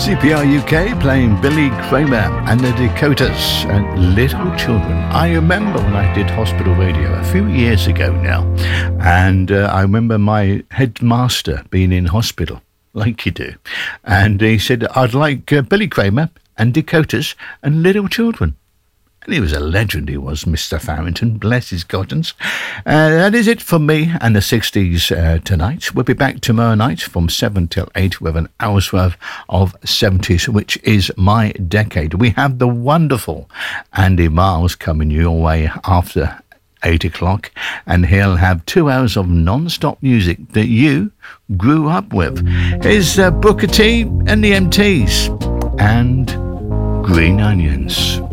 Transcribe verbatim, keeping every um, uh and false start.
C P R U K playing Billy Kramer and the Dakotas and Little Children. I remember when I did hospital radio a few years ago now, and uh, I remember my headmaster being in hospital, like you do, and he said, I'd like uh, Billy Kramer and Dakotas and Little Children. And he was a legend, he was, Mister Farrington, bless his cottons. Uh, that is it for me and the sixties uh, tonight. We'll be back tomorrow night from seven till eight with an hour's worth of seventies, which is my decade. We have the wonderful Andy Miles coming your way after eight o'clock, and he'll have two hours of non-stop music that you grew up with. Here's uh, Booker T and the M Ts and Green Onions.